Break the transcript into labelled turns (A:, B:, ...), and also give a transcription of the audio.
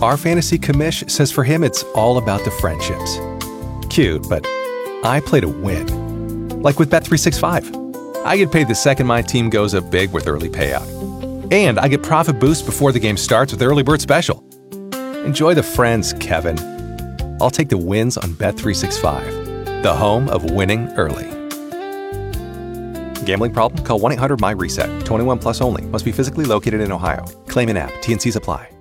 A: Our fantasy commish says for him it's all about the friendships. Cute, but I play to win. Like with Bet365. I get paid the second my team goes up big with early payout. And I get profit boost before the game starts with Early Bird Special. Enjoy the friends, Kevin. I'll take the wins on Bet365, the home of winning early. Gambling problem? Call 1-800-MY-RESET. 21 plus only. Must be physically located in Ohio. Claim in app. T&Cs apply.